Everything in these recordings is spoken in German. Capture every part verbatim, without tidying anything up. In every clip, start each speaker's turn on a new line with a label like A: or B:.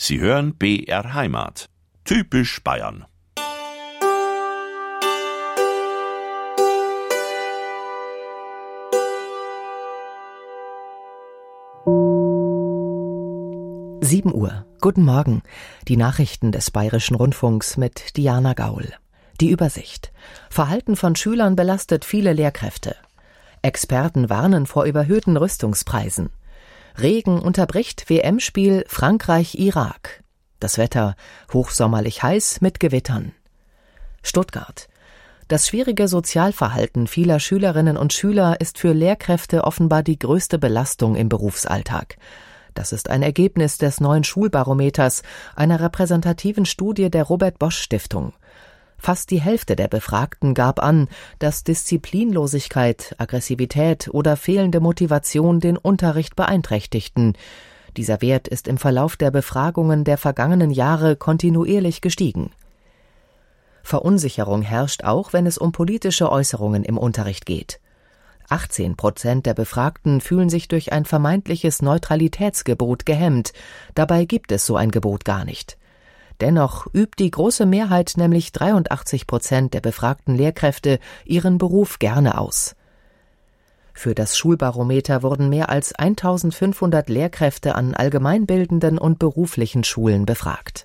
A: Sie hören B R Heimat. Typisch Bayern.
B: sieben Uhr. Guten Morgen. Die Nachrichten des Bayerischen Rundfunks mit Diana Gaul. Die Übersicht. Verhalten von Schülern belastet viele Lehrkräfte. Experten warnen vor überhöhten Rüstungspreisen. Regen unterbricht W M-Spiel Frankreich-Irak. Das Wetter hochsommerlich heiß mit Gewittern. Stuttgart. Das schwierige Sozialverhalten vieler Schülerinnen und Schüler ist für Lehrkräfte offenbar die größte Belastung im Berufsalltag. Das ist ein Ergebnis des neuen Schulbarometers, einer repräsentativen Studie der Robert-Bosch-Stiftung. Fast die Hälfte der Befragten gab an, dass Disziplinlosigkeit, Aggressivität oder fehlende Motivation den Unterricht beeinträchtigten. Dieser Wert ist im Verlauf der Befragungen der vergangenen Jahre kontinuierlich gestiegen. Verunsicherung herrscht auch, wenn es um politische Äußerungen im Unterricht geht. achtzehn Prozent der Befragten fühlen sich durch ein vermeintliches Neutralitätsgebot gehemmt. Dabei gibt es so ein Gebot gar nicht. Dennoch übt die große Mehrheit, nämlich dreiundachtzig Prozent der befragten Lehrkräfte, ihren Beruf gerne aus. Für das Schulbarometer wurden mehr als eintausendfünfhundert Lehrkräfte an allgemeinbildenden und beruflichen Schulen befragt.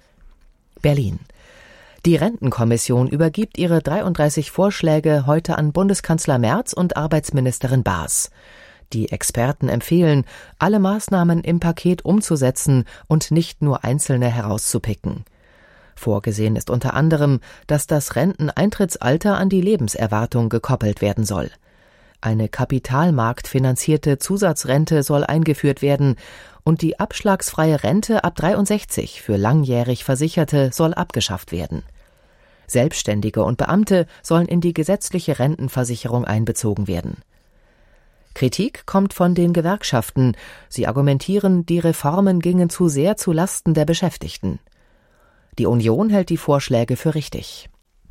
B: Berlin. Die Rentenkommission übergibt ihre dreiunddreißig Vorschläge heute an Bundeskanzler Merz und Arbeitsministerin Baas. Die Experten empfehlen, alle Maßnahmen im Paket umzusetzen und nicht nur einzelne herauszupicken. Vorgesehen ist unter anderem, dass das Renteneintrittsalter an die Lebenserwartung gekoppelt werden soll. Eine kapitalmarktfinanzierte Zusatzrente soll eingeführt werden und die abschlagsfreie Rente ab dreiundsechzig für langjährig Versicherte soll abgeschafft werden. Selbstständige und Beamte sollen in die gesetzliche Rentenversicherung einbezogen werden. Kritik kommt von den Gewerkschaften. Sie argumentieren, die Reformen gingen zu sehr zu Lasten der Beschäftigten. Die Union hält die Vorschläge für richtig.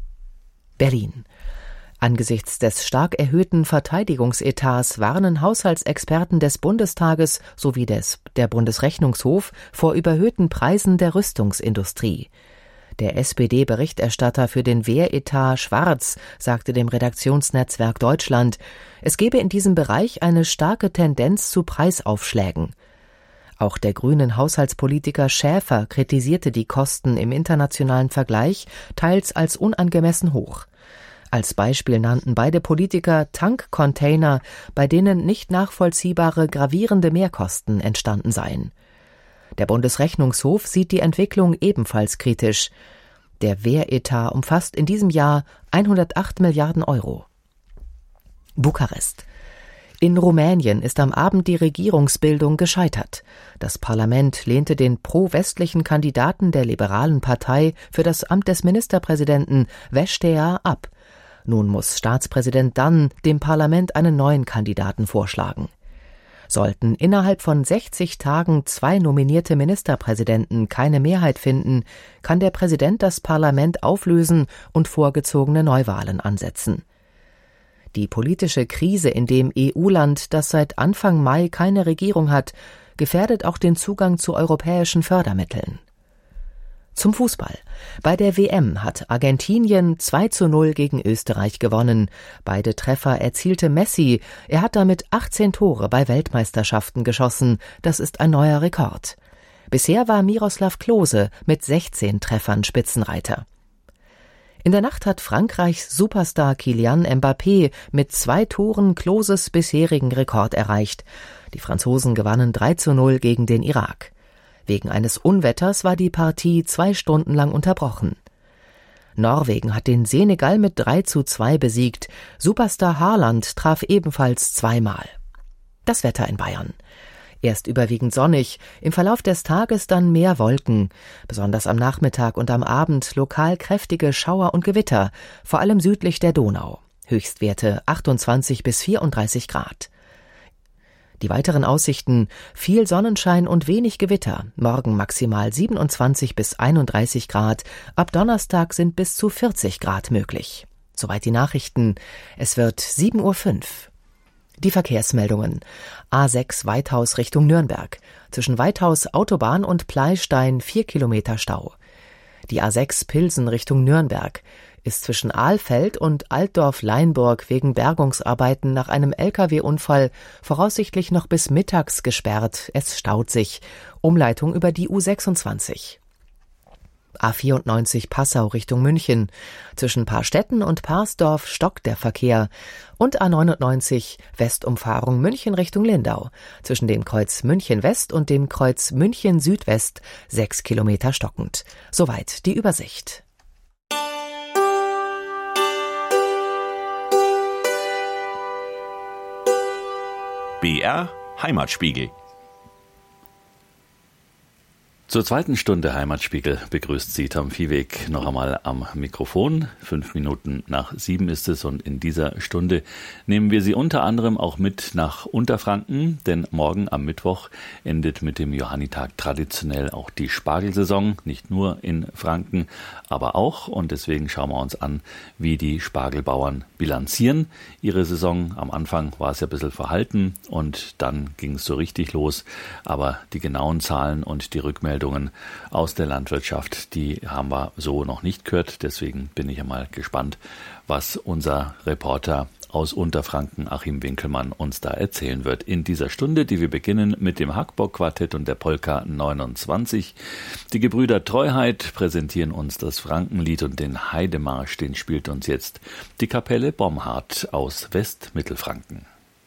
B: Berlin. Angesichts des stark erhöhten Verteidigungsetats warnen Haushaltsexperten des Bundestages sowie des, der Bundesrechnungshof vor überhöhten Preisen der Rüstungsindustrie. Der S P D-Berichterstatter für den Wehretat Schwarz sagte dem Redaktionsnetzwerk Deutschland, es gebe in diesem Bereich eine starke Tendenz zu Preisaufschlägen. Auch der grünen Haushaltspolitiker Schäfer kritisierte die Kosten im internationalen Vergleich teils als unangemessen hoch. Als Beispiel nannten beide Politiker Tankcontainer, bei denen nicht nachvollziehbare gravierende Mehrkosten entstanden seien. Der Bundesrechnungshof sieht die Entwicklung ebenfalls kritisch. Der Wehretat umfasst in diesem Jahr hundertacht Milliarden Euro. Bukarest. In Rumänien ist am Abend die Regierungsbildung gescheitert. Das Parlament lehnte den pro-westlichen Kandidaten der liberalen Partei für das Amt des Ministerpräsidenten Vestea ab. Nun muss Staatspräsident Dan dem Parlament einen neuen Kandidaten vorschlagen. Sollten innerhalb von sechzig Tagen zwei nominierte Ministerpräsidenten keine Mehrheit finden, kann der Präsident das Parlament auflösen und vorgezogene Neuwahlen ansetzen. Die politische Krise in dem E U-Land, das seit Anfang Mai keine Regierung hat, gefährdet auch den Zugang zu europäischen Fördermitteln. Zum Fußball. Bei der W M hat Argentinien zwei zu null gegen Österreich gewonnen. Beide Treffer erzielte Messi. Er hat damit achtzehn Tore bei Weltmeisterschaften geschossen. Das ist ein neuer Rekord. Bisher war Miroslav Klose mit sechzehn Treffern Spitzenreiter. In der Nacht hat Frankreichs Superstar Kylian Mbappé mit zwei Toren Kloses bisherigen Rekord erreicht. Die Franzosen gewannen drei zu null gegen den Irak. Wegen eines Unwetters war die Partie zwei Stunden lang unterbrochen. Norwegen hat den Senegal mit drei zu zwei besiegt. Superstar Haaland traf ebenfalls zweimal. Das Wetter in Bayern. Erst überwiegend sonnig, im Verlauf des Tages dann mehr Wolken. Besonders am Nachmittag und am Abend lokal kräftige Schauer und Gewitter, vor allem südlich der Donau. Höchstwerte achtundzwanzig bis vierunddreißig Grad. Die weiteren Aussichten: viel Sonnenschein und wenig Gewitter, morgen maximal siebenundzwanzig bis einunddreißig Grad, ab Donnerstag sind bis zu vierzig Grad möglich. Soweit die Nachrichten. Es wird sieben Uhr fünf. Die Verkehrsmeldungen. A sechs Weithaus Richtung Nürnberg. Zwischen Weithaus Autobahn und Pleystein vier Kilometer Stau. Die A sechs Pilsen Richtung Nürnberg ist zwischen Ahlfeld und Altdorf-Leinburg wegen Bergungsarbeiten nach einem L K W-Unfall voraussichtlich noch bis mittags gesperrt. Es staut sich. Umleitung über die U sechsundzwanzig. A vierundneunzig Passau Richtung München. Zwischen Paarstetten und Parsdorf stockt der Verkehr. Und A neunundneunzig Westumfahrung München Richtung Lindau. Zwischen dem Kreuz München West und dem Kreuz München Südwest sechs Kilometer stockend. Soweit die Übersicht.
A: B R Heimatspiegel.
C: Zur zweiten Stunde Heimatspiegel begrüßt Sie Tom Viehweg noch einmal am Mikrofon. Fünf Minuten nach sieben ist es und in dieser Stunde nehmen wir Sie unter anderem auch mit nach Unterfranken, denn morgen am Mittwoch endet mit dem Johannitag traditionell auch die Spargelsaison, nicht nur in Franken, aber auch, und deswegen schauen wir uns an, wie die Spargelbauern bilanzieren ihre Saison. Am Anfang war es ja ein bisschen verhalten und dann ging es so richtig los, aber die genauen Zahlen und die Rückmeldungen aus der Landwirtschaft, die haben wir so noch nicht gehört. Deswegen bin ich einmal gespannt, was unser Reporter aus Unterfranken, Achim Winkelmann, uns da erzählen wird in dieser Stunde, die wir beginnen mit dem Hackbock-Quartett und der Polka neunundzwanzig. Die Gebrüder Treuheit präsentieren uns das Frankenlied und den Heidemarsch, den spielt uns jetzt die Kapelle Bomhard aus Westmittelfranken.